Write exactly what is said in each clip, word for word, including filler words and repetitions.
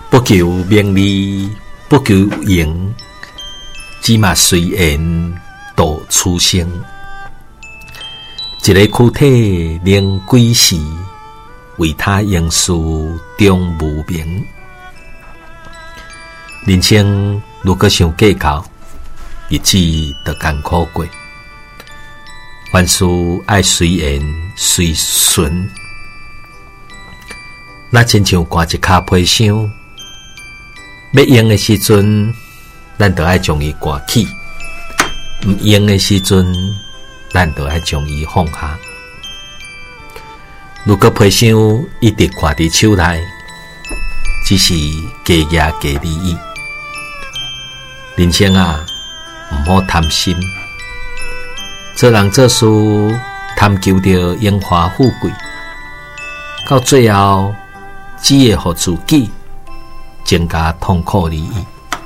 不求名利，不求赢，只嘛随缘度此生。一个躯体能几时，为他应事终无明。人生如果想计较，日子就艰苦过。凡事爱随缘随顺，那亲像挂一卡皮箱，要用的时阵，咱就爱将伊挂起；唔用的时阵，咱就爱将伊放下。如果皮箱一直挂伫手内，只是加压加利益。人生啊，唔好贪心。做人做事，贪求着荣华富贵，到最后只会互自己增加痛苦利益。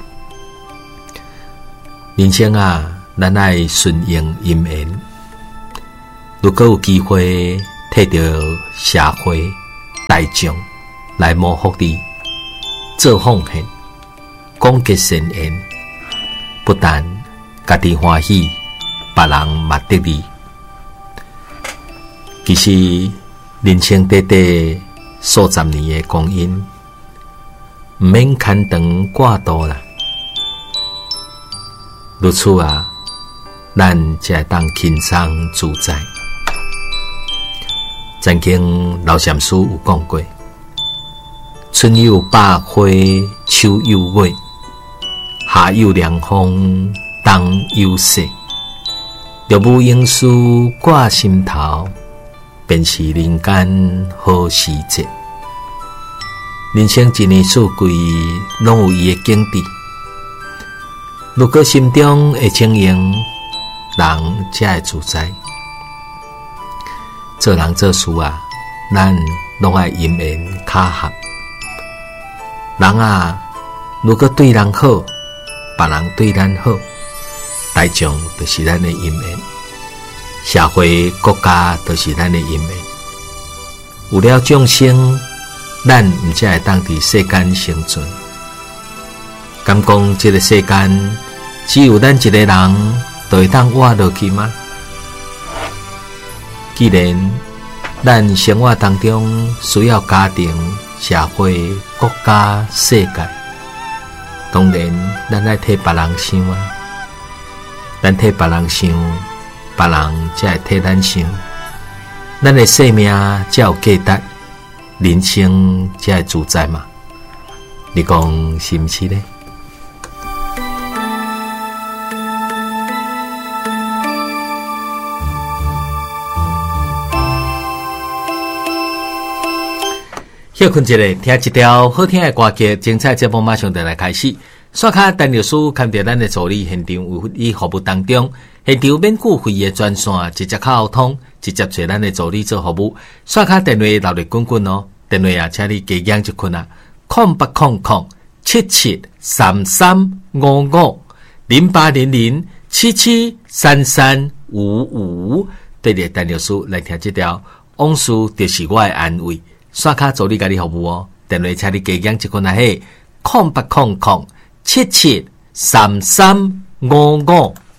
人生啊，咱爱顺应因缘。如果有机会替着社会大众来谋福利，做奉献，广结善缘，不但家己欢喜，别人嘛得利。其实人生短短数十年的光阴，唔免牵长挂多啦。如此啊，咱才会当轻松自在。曾经老禅师有讲过：春有百花，秋有月，夏有凉风，冬有雪。若无应事挂心头，便是人间好时节。人生一年四季，拢有伊的境地。如果心中会清盈，人才会自在。做人做事啊，咱拢爱因缘巧合。人啊，如果对人好，别人对咱好，大众就是咱的因缘，社会国家就是咱的因缘。有了众生，咱唔才会当伫世间生存。敢讲这个世间只有咱一个人就会当活落去吗？既然咱生活当中需要家庭、社会、国家、世界，当然咱爱替别人想啊。咱替别人想，别人才会替咱想，咱的生命才有价值，人生才会自在嘛。你讲是不是呢？休困一下，听一条好听的歌曲，精彩节目马上就来开始。刷卡陈律师看到咱的助理现场有伊服务当中，现场免付费的专线，直接沟通，直接找咱的助理做服务。刷卡电话留入滚滚哦，电话啊，请你加减就困啊，空八空空七七三三五五零八零零七七三三五五。对着陈律师来听这条，往事就是我的安慰。刷卡助理家己服务哦，电话请你加减一困啊嘿，空八空空七七三三五五